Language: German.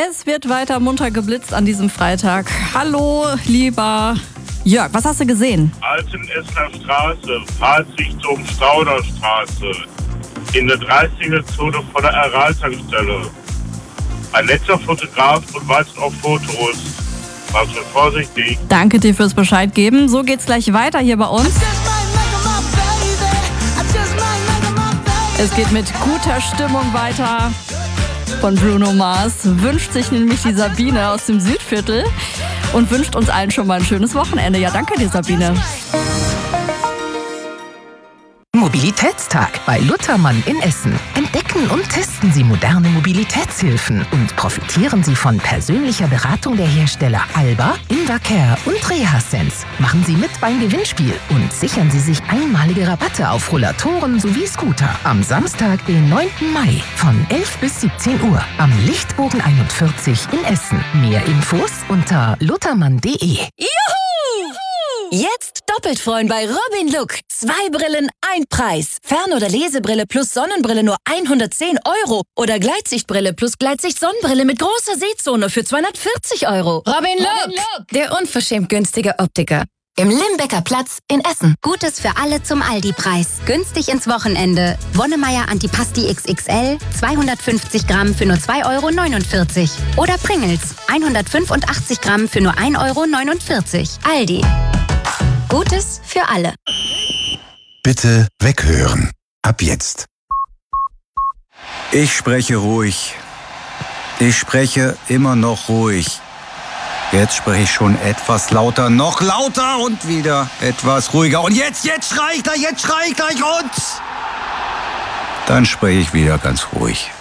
Es wird weiter munter geblitzt an diesem Freitag. Hallo, lieber Jörg, was hast du gesehen? Altenessener Straße, Fahrtrichtung Stauderstraße, in der 30er-Zone vor der Aral-Tankstelle. Ein netter Fotograf und weist auf Fotos. War schon vorsichtig. Danke dir fürs Bescheid geben. So geht's gleich weiter hier bei uns. Es geht mit guter Stimmung weiter. Von Bruno Mars wünscht sich nämlich die Sabine aus dem Südviertel und wünscht uns allen schon mal ein schönes Wochenende. Ja, danke dir, Sabine. Mobilitätstag bei Luthermann in Essen. Entdecken und testen Sie moderne Mobilitätshilfen und profitieren Sie von persönlicher Beratung der Hersteller Alba, Invacare und Rehasense. Machen Sie mit beim Gewinnspiel und sichern Sie sich einmalige Rabatte auf Rollatoren sowie Scooter am Samstag, den 9. Mai von 11 bis 17 Uhr am Lichtbogen 41 in Essen. Mehr Infos unter luthermann.de. Juhu! Jetzt doppelt freuen bei Robin Look. 2 Brillen, 1 Preis. Fern- oder Lesebrille plus Sonnenbrille nur 110 €. Oder Gleitsichtbrille plus Gleitsicht-Sonnenbrille mit großer Sehzone für 240 €. Robin Look, der unverschämt günstige Optiker. Im Limbecker Platz in Essen. Gutes für alle zum Aldi-Preis. Günstig ins Wochenende. Wonnemeier Antipasti XXL, 250 Gramm für nur 2,49 €. Oder Pringles, 185 Gramm für nur 1,49 €. Aldi. Gutes für alle. Bitte weghören. Ab jetzt. Ich spreche ruhig. Ich spreche immer noch ruhig. Jetzt spreche ich schon etwas lauter, noch lauter und wieder etwas ruhiger. Und jetzt schrei ich gleich und dann spreche ich wieder ganz ruhig.